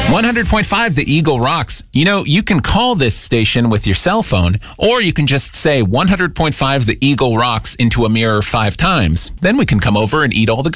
100.5 The Eagle rocks. You know, you can call this station with your cell phone, or you can just say 100.5 The Eagle rocks into a mirror 5 times. Then we can come over and eat all the